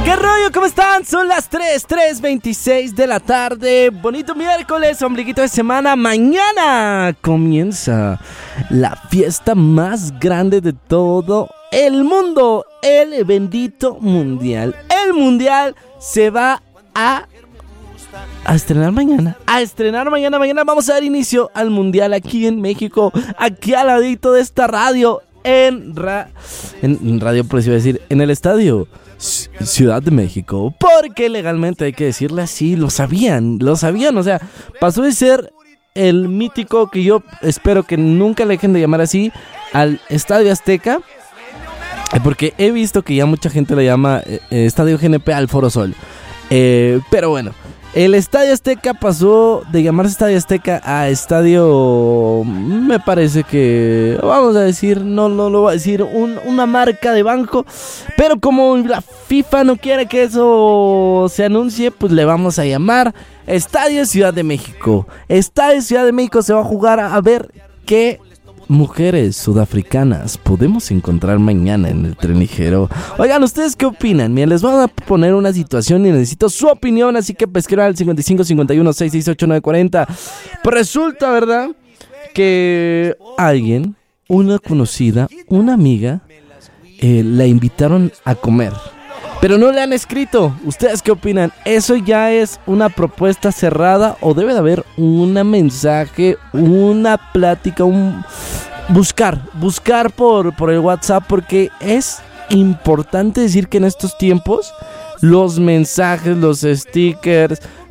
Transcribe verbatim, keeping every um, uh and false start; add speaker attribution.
Speaker 1: ¿Qué rollo? ¿Cómo están? Son las tres, tres veintiséis de la tarde. Bonito miércoles, ombliguito de semana. Mañana comienza la fiesta más grande de todo el mundo. El bendito mundial. El mundial se va a... A estrenar mañana, a estrenar mañana, mañana vamos a dar inicio al mundial aquí en México, aquí al ladito de esta radio, en, ra- en radio, por eso iba a decir, en el estadio C- Ciudad de México, porque legalmente hay que decirle así, lo sabían, lo sabían, o sea, pasó de ser el mítico que yo espero que nunca le dejen de llamar así, al Estadio Azteca, porque he visto que ya mucha gente le llama eh, Estadio G N P al Foro Sol, eh, pero bueno. El Estadio Azteca pasó de llamarse Estadio Azteca a Estadio, me parece que, vamos a decir, no, no lo voy a decir, un, una marca de banco, pero como la FIFA no quiere que eso se anuncie, pues le vamos a llamar Estadio Ciudad de México. Estadio Ciudad de México se va a jugar a ver qué mujeres sudafricanas podemos encontrar mañana en el tren ligero. Oigan, ¿ustedes qué opinan? Miren, les voy a poner una situación y necesito su opinión, así que pesquero al cincuenta y cinco cincuenta y uno sesenta y seis ochenta y nueve cuarenta. Pues resulta, ¿verdad?, que alguien, una conocida, una amiga, eh, la invitaron a comer, pero no le han escrito. ¿Ustedes qué opinan? ¿Eso ya es una propuesta cerrada o debe de haber un mensaje, una plática, un buscar, buscar por, por el WhatsApp? Porque es importante decir que en estos tiempos los mensajes, los stickers,